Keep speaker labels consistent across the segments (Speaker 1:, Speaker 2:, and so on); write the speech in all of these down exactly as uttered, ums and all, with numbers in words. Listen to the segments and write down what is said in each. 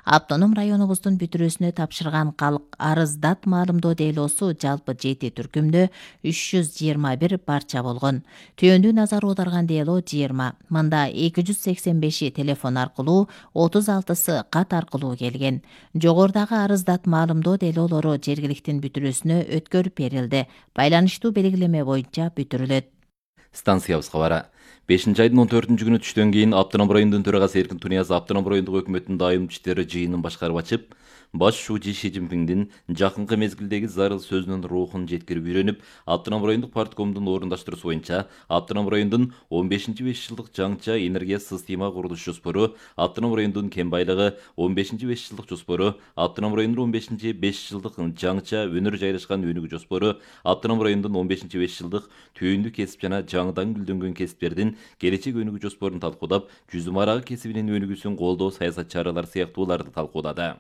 Speaker 1: Автоном районубуздун бүтүрүүсүнө тапшырган калк арыздат маалымдоо делоосу жалпы жети түркүмдө үч жүз жыйырма бир барча болгон. Түйөндүү назар аударган дело жыйырма. Мында эки жүз сексен беши телефон аркылуу, отуз алтысы кат аркылуу келген. Жогорудагы арыздат маалымдоо делоолору жергиликтин бүтүрүүсүнө өткөрүп берилди. Байланыштуу белгилеме боюнча бүтүрүлөт.
Speaker 2: Станциябыз кабары. бешинчи айдын он төртүнчү күнү түштөн кийин Автоном районунун төрагасы Эркин Тунияз Автоном райондук өкмөттүн дайымдуу иштери жыйынын башкарып ачып, баш шүүжи Ши Цзиньпиндин жакынкы мезгилдеги зарыл сөзүнүн рухун жеткирип үйрөнүп, Автоном райондук парткомдун орундаштыруусу боюнча Автоном райондун он бешинчи беш жылдык жаңча энергия система курулуш жоспору, Автоном райондун кен байлыгы он бешинчи беш жылдык жоспору, Автоном райондун он бешинчи беш жылдык жаңча өнөр жайлашкан өнүгүү жоспору, Автоном райондун он бешинчи беш жылдык түйүндүү кесип жана жаңыдан гүлдөнгөн кесиптердин келечек өнүгүү жоспорун талкуудап, жүзүм арагы кесибинин өнүгүүсүн колдоо саясат чаралары сыяктууларды талкуулады.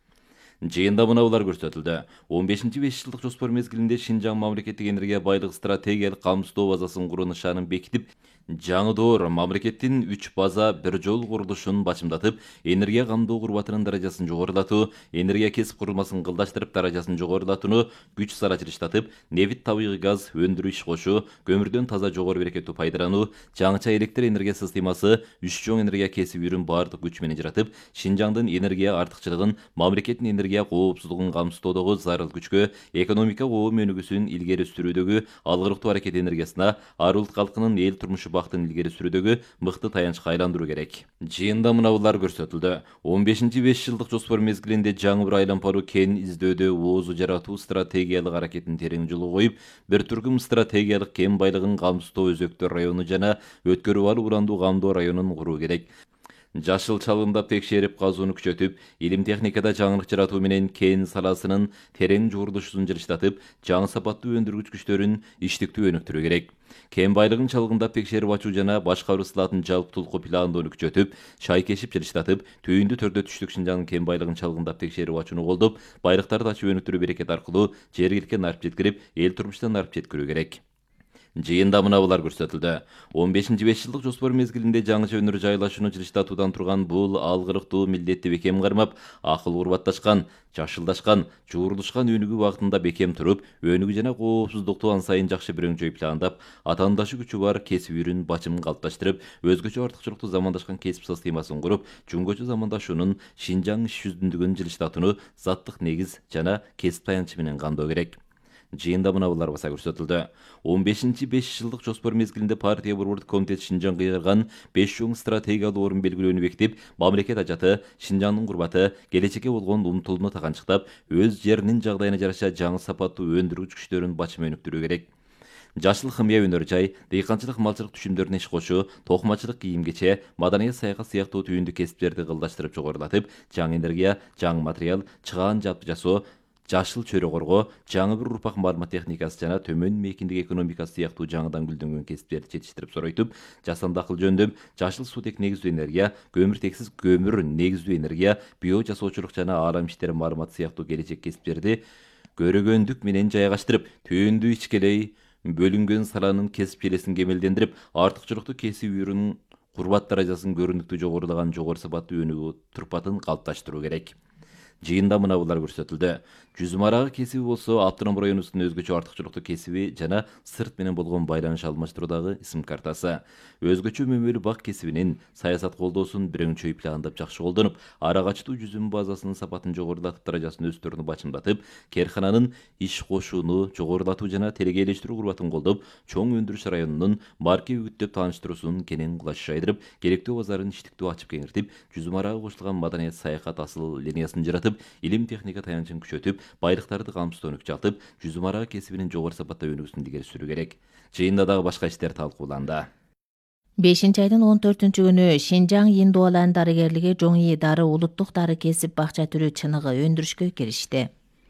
Speaker 2: Жыйында мынабулар көрсөтүлдү. он бешинчи беш жылдык жоспор мезгилинде Шинжаң мамлекеттик энергия байлыгы стратегиялык камсыздоо базасын куруу нышанын бекитип, жаңы доор мамлекеттин үч база бир жол курулушун бачымдатып, энергия камдоо курбатынын даражасын жогорулатуу, энергия кесип курулмасын кылдаштырып даражасын жогорулатууну күч сара жылыштатып, нефть табигый газ өндүрүү иш кошуу, көмүрдөн таза жогору берекеттүү пайдалануу, жаңыча электр энергия системасы үч чоң энергия кесибүрүн баардык күч менен жаратып, Шинжаңдын энергия артыкчылыгын, мамлекеттин энергия коопсуздугун камсыздоодогу зарыл күчкө, экономика коом өнүгүүсүн илгери сүрүүдөгү алгырыктуу аракет энергиясына, ар улут калкынын эл турмушу бактын илгери сүрүүдөгү мыкты таянычка айландыруу керек. Жыйында мынабулар көрсөтүлдү. он бешинчи беш жылдык жоспор мезгилинде жаңы бир айлампаруу кен издөөдө оозу жаратуу стратегиялык аракетин терең жолго коюп, бир түркүм стратегиялык кен байлыгын камсыздоо өзөктөр району жана өткөрүп алуу урандуу камдоо районун куруу керек. Жашыл чалгындап текшерип казууну күчөтүп, илим техникада жаңылык жаратуу менен кен саласынын терең жуурулушун жылыштатып, жаңы сапаттуу өндүргүч күчтөрүн иштиктүү өнүктүрүү керек. Кен байлыгын чалгындап текшерип ачуу жана башкаруу сылатын жалптуулуку пландоону күчөтүп, шайкешип жылыштатып, түйүндүү түрдө түштүк Шинжаңдын кен байлыгын чалгындап текшерип ачууну колдоп, байлыктарды ачып өнүктүрүү берекет аркылуу жергиликке нарып жеткирип, эл турмушуна нарып жеткирүү керек. Жыйында мынабулар көрсөтүлдү. он бешинчи беш жылдык жоспор мезгилинде жаңыча өнөр жайлашууну жылыштатуудан турган бул алгырыктуу милдетти бекем кармап, акыл курбатташкан, жашылдашкан, жуурулушкан өнүгүү багытында бекем туруп, өнүгүү жана коопсуздукту ан сайын жакшы бирөңчөй пландап, атаандашы күчү бар кесип-үрүн бачымын калыпташтырып, өзгөчө артыкчылыктуу замандашкан кесип системасын куруп, жөнгөчө замандашуунун Шинжаң иш жүзүндүгүн жылыштатууну заттык негиз жана кесип таянычы менен кандоо керек. Жыйында мынабулар баса көрсөтүлдү. он бешинчи беш жылдык жоспор мезгилинде партия борбордук комитет Шинжаңга кыйгарган беш чоң стратегиялык орун белгилөөнү бекитип, мамлекет ажаты, Шинжаңдын курбаты, келечекке болгон умтулууну таганчыктап, өз жеринин жагдайына жараша жаңы сапаттуу өндүргүч күчтөрүн бачыма өнүктүрүү керек. Жашыл хымия өнөр жай, дыйканчылык малчылык түшүмдөрүнө иш кошуу, токмачылык кийим-кече, маданият саякат сыяктуу түйүндүү кесиптерди кылдаштырып жогорулатып, жаңы энергия, жаңы материал, чыгаан жапты жасоо, жашыл чөйрө коргоо, жаңы бир урпак маалымат техникасы жана төмөн мейкиндик экономикасы сыяктуу жаңыдан гүлдөнгөн кесиптерди жетиштирип соройтуп, жасанды акыл жөндөм, жашыл суутек негиздүү энергия, көмүртексиз көмүр негиздүү энергия, био жасоочулук жана aalам иштери маалыматы сыяктуу келечек кесиптерди көрөгөндүк менен жайгаштырып, түйүндүү ичкелей бөлүнгөн саланын кесип желесин кемелдендирип, артыкчылыктуу кесип үрүнүн курбат даражасын көрүнүктүү жогорулаган жогору сапаттуу өнүгүү турпатын калыпташтыруу керек. Жыйында мынабулар көрсөтүлдү. Жүзүм арагы кесиби болсо Автоном районубуздун өзгөчө артыкчылыктуу кесиби жана сырт менен болгон байланыш алмаштыруудагы исим картасы. Өзгөчө мөмөлүү бак кесибинин саясат колдоосун бирөңчөй пландап жакшы колдонуп, ара качтуу жүзүм базасынын сапатын жогорулатып, даражасын өстөрүнү бачымдатып, керкананын иш кошууну жогорулатуу жана телегейлештирүү курбатын колдоп, чоң өндүрүш районунун марке үгүттөп тааныштыруусун кенен кулач жайдырып, керектүү базарын иштиктүү ачып кеңиртип, жүзүм арагы кошулган маданият саякат асыл линиясын жаратып, илим техника таянычын күчөтүп, байлыктарды камсыздоону күчөтүп, жүзүм арагы кесибинин жогору сапатта өнүгүүсүн илгери сүрүү керек. Жыйында дагы башка иштер талкууланды.
Speaker 1: бешинчи айдын он төртүнчү күнү Шинжаң Индуалан дарыгерлиги жоңи дары улуттук дары кесип бакча түрү чыныгы өндүрүшкө киришти.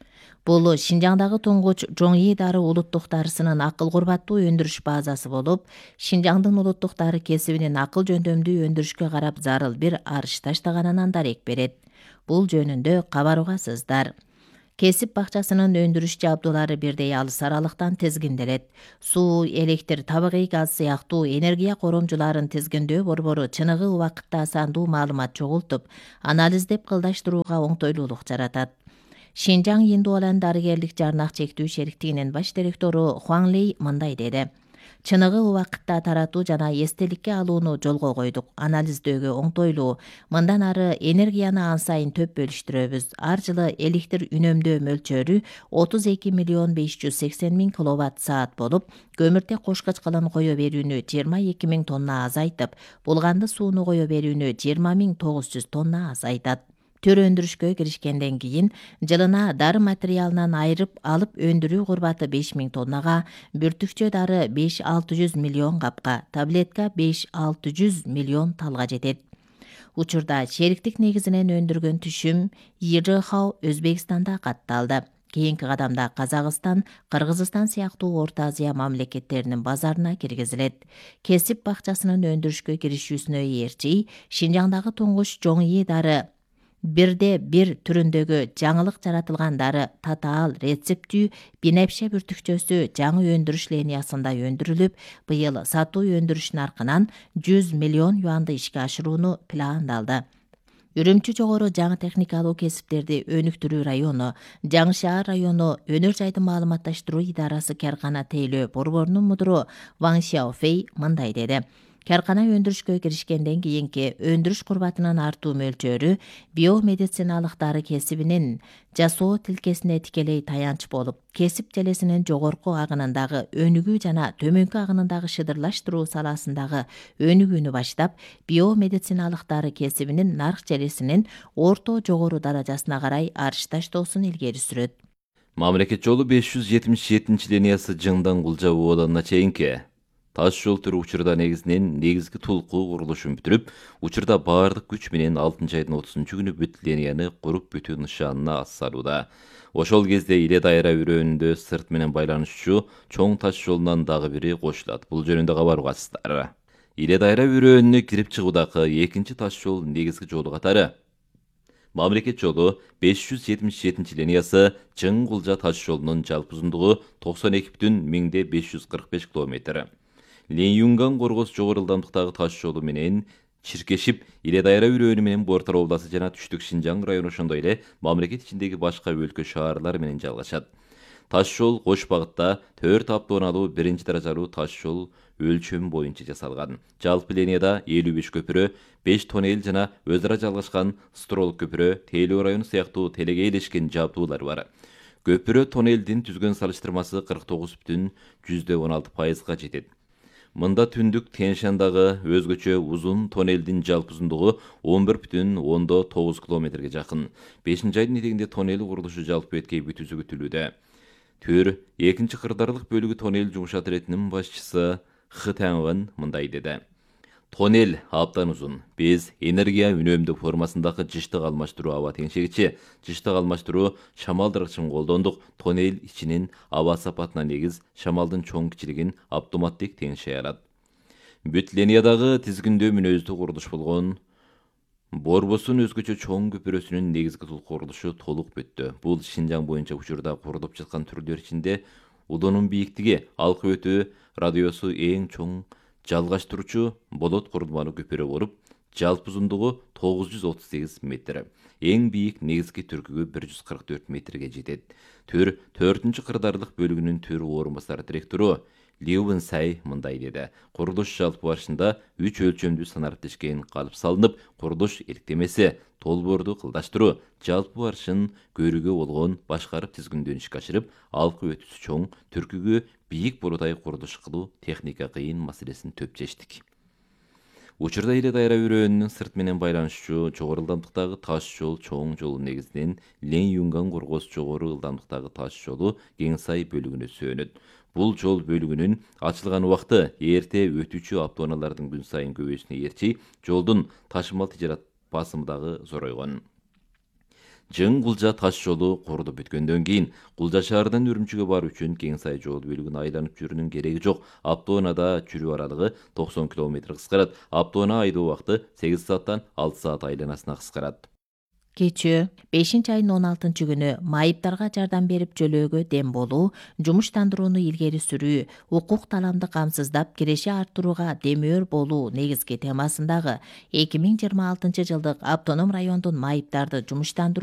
Speaker 1: Бул Шинжаңдагы туңгуч жоңи дары улуттук дарысынын акыл курбаттуу өндүрүш базасы болуп, Шинжаңдын улуттук дары кесибинин акыл жөндөмдүү өндүрүшкө карап зарыл бир арыш таштаганынан дарек берет. Бул жөнүндө кабар угасыздар. Кесип бакчасынын өндүрүш жабдуулары бирдей алыс аралыктан тизгинделет. Суу, электр, табигый газ сыяктуу энергия коромчуларын тизгиндөө борбору чыныгы убакытта сандуу маалымат чогултуп, анализдеп кылдаштырууга оңтойлуулук жаратат. Шинжаң Индуолан дарыгерлик жарнак чектүү шериктигинин баш директору Хуан Лей мындай деди. Чыныгы убакытта таратуу жана эстеликке алууну жолго койдук. Анализдөөгө оңтойлуу. Мындан ары энергияны ан сайын төп бөлүштүрөбүз. Ар жылы электр үнөмдөө мөлчөрү отуз эки миллион беш жүз сексен миң киловатт саат болуп, көмүртек кошкоч кылын кое берүүнү жыйырма эки миң тонна азайтып, булганды сууну кое берүүнү жыйырма миң тогуз жүз тонна азайтат. Төр өндүрүшкө киришкенден кийин жылына дары материалынан айырып алып өндүрүү курбаты беш миң тоннага, бүртүкчө дары беш алты жүз миллион капка, таблетка беш алты жүз миллион талга жетет. Учурда шериктик негизинен өндүргөн түшүм Ирыхау Өзбекстанда катталды. Кийинки кадамда Казакстан, Кыргызстан сыяктуу Орто Азия мамлекеттеринин базарына киргизилет. Кесип бакчасынын өндүрүшкө киришүүсүнө ээрчи Шинжаңдагы туңгуч жоңии дары бирде бир түрүндөгү жаңылык жаратылган дары татаал рецептүү бинепше бүртүкчөсү жаңы өндүрүш линиясында өндүрүлүп, быйыл сатуу өндүрүш наркынан жүз миллион юанды ишке ашырууну пландалды. Үрүмчү жогору жаңы техникалуу кесиптерди өнүктүрүү району, Жаңы шаар району өнөр жайдын маалыматташтыруу идарасы Каркана тейлөө борборунун мудуру Ван Сяофей мындай деди. Каркана өндүрүшкө киришкенден кийинки өндүрүш курбатынын артуу мөлчөрү биомедициналык дары кесибинин жасоо тилкесине тикелей таянч болуп, кесип желесинин жогорку агынындагы өнүгүү жана төмөнкү агынындагы шыдырлаштыруу саласындагы өнүгүүнү баштап, биомедициналык дары кесибинин нарк желесинин орто жогору даражасына карай арышташтоосун илгери сүрөт.
Speaker 2: Мамлекет жолу беш жүз жетимиш жетинчи линиясы Жыңдан Кулжа ооданына чейинки таш жол түрү учурда негизинен негизги тулку курулушун бүтүрүп, учурда баардык күч менен алтынчы айдын отузунчу күнү бүт линияны куруп бүтүү нышанына ас салууда. Ошол кезде Иле дайра өрөөнүндө сырт менен байланышчу чоң таш жолунан дагы бири кошулат. Бул жөнүндө кабар угасыздар. Иле дайра өрөөнүнө кирип чыгуудагы экинчи таш жол негизги жолу катары Мамлекет жолу беш жүз жетимиш жетинчи линиясы Жың Кулжа таш жолунун жалпы узундугу токсон эки бүтүн миңде беш жүз кырк беш километр. Ленюнган Коргоз жогору ылдамдыктагы таш жолу менен чиркешип, Иле дайра өрөөнү менен Буортар областы жана түштүк Шинжаң району ошондой эле мамлекет ичиндеги башка өлкө шаарлар менен жалгашат. Таш жол кош багытта төрт автоунаалуу биринчи даражалуу таш жол өлчөм боюнча жасалган. Жалпы линияда элүү беш көпүрө, беш тоннель жана өз ара жалгашкан строл көпүрө, тейлөө району сыяктуу телегейлешкен жабдуулар бар. Көпүрө тоннелдин түзгөн салыштырмасы кырк тогуз бүтүн жүздөн он алты пайызга жетет. Мында түндүк Тянь-Шандагы өзгөчө узун тоннелдин жалпы узундугу он бир бүтүн ондон тогуз километрге жакын. бешинчи айдын этегинде тоннель курулушу жалпы эткей бүтүүсү күтүлүүдө. Төр экинчи кырдаарлык бөлүгү тоннель жумшат иретинин башчысы Хы Таңгын мындай деди. Тоннель абдан узун. Биз энергия үнөмдүү формасындагы жыштык алмаштыруу аба теңшегичи, жыштык алмаштыруу шамалдыргычын колдондук. Тоннель ичинин аба сапатына негиз шамалдын чоң кичилигин автоматтык теңшей алат. Бүт линиядагы тизгиндөө мүнөздүү курулуш болгон Борбосун өзгөчө чоң көпүрөсүнүн негизги тул курулушу толук бүттү. Бул Шинжаң боюнча учурда курулуп жаткан түрлөр ичинде удунун бийиктиги, алкы өтүү радиусу эң чоң жалгаштыруучу болот курулмалуу көпүрө болуп, жалпы узундугу тогуз жүз отуз сегиз метр. Эң бийик негизги түркүгү бир жүз кырк төрт метрге жетет. Төр төртүнчү кырдаарлык бөлүгүнүн төр орун басары директору Леуэн Сай мындай деди. Курулуш жалпы барышында үч өлчөмдүү стандарттешкен калып салынып, курулуш иликтемеси, толборду кылдаштыруу, жалпы барышын көрүүгө болгон башкарып тизгиндөө ишке ашырып, алкы өтүүсү чоң, түркүгү бийик бурудай курулуш кылуу техника кыйын маселесин төп чечтик. Учурда Иле дайра өрөөнүнүн сырт менен байланышчу жогору ылдамдыктагы таш жол чоң жолу негизинен Ленюнган Коргоз жогору ылдамдыктагы таш жолу Кеңсай бөлүгүнө сөөнөт. Бул жол бөлүгүнүн ачылган убакты эрте өтүүчү автоунаалардын күн сайын көбөйүүсүнө ээрчи жолдун ташымал тижарат басымы дагы зоройгон. Жың Кулжа таш жолу курулуп бүткөндөн кийин Кулжа шаарынан Үрүмчүгө баруу үчүн Кеңсай жол бөлүгүн айланып жүрүүнүн кереги жок. Автоунаада жүрүү аралыгы токсон километр кыскарат. Автоунаа айдоо убакыты сегиз сааттан алты саат айланасына кыскарат.
Speaker 1: Кечөө бешинчи айдын он алтынчы күнү майыптарга жардам берип жөлөөгө дем болуу, жумуштандырууну илгери сүрүү, укук таламды камсыздап киреше арттырууга демөөр болуу негизги темасындагы эки миң жыйырма алтынчы жылдык автоном райондун майыптарды жумуштандыруу